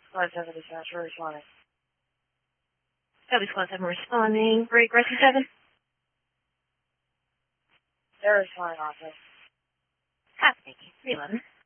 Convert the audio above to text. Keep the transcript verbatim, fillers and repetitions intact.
Squad seven dispatch, we're responding. Copy Squad seven responding. Break, rescue seven. They're responding also. Copy, thank you. three eleven.